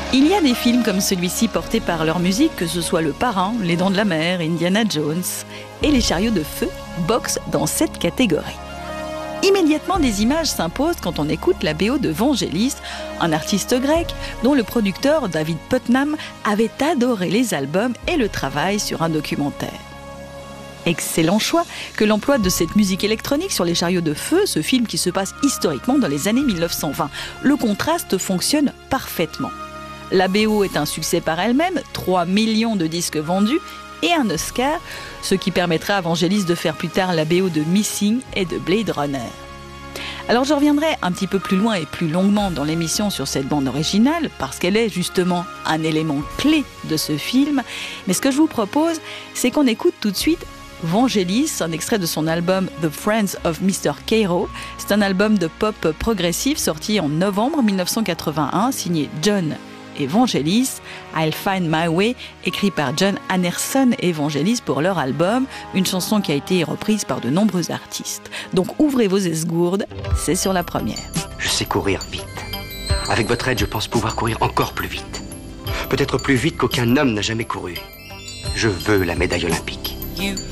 Il y a des films comme celui-ci portés par leur musique, que ce soit Le Parrain, Les Dents de la Mer, Indiana Jones, et Les Chariots de Feu boxent dans cette catégorie. Immédiatement, des images s'imposent quand on écoute la BO de Vangelis, un artiste grec dont le producteur David Putnam avait adoré les albums et le travail sur un documentaire. Excellent choix que l'emploi de cette musique électronique sur Les Chariots de Feu, ce film qui se passe historiquement dans les années 1920. Le contraste fonctionne parfaitement. La BO est un succès par elle-même, 3 millions de disques vendus et un Oscar, ce qui permettra à Vangelis de faire plus tard la BO de Missing et de Blade Runner. Alors je reviendrai un petit peu plus loin et plus longuement dans l'émission sur cette bande originale, parce qu'elle est justement un élément clé de ce film, mais ce que je vous propose, c'est qu'on écoute tout de suite Vangelis, un extrait de son album The Friends of Mr. Cairo. C'est un album de pop progressif sorti en novembre 1981, signé John et Vangelis, I'll Find My Way, écrit par John Anderson et Vangelis pour leur album, une chanson qui a été reprise par de nombreux artistes. Donc ouvrez vos esgourdes, c'est sur la première. Je sais courir vite. Avec votre aide, je pense pouvoir courir encore plus vite. Peut-être plus vite qu'aucun homme n'a jamais couru. Je veux la médaille olympique.